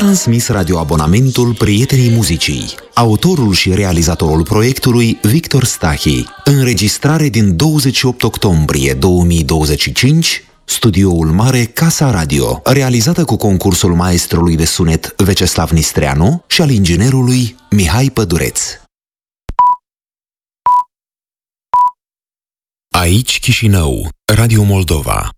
transmis radioabonamentul Prietenii Muzicii. Autorul și realizatorul proiectului Victor Stahi. Înregistrare din 28 octombrie 2025, Studioul Mare Casa Radio, realizată cu concursul maestrului de sunet Veceslav Nistreanu și al inginerului Mihai Pădureț. Aici Chișinău, Radio Moldova.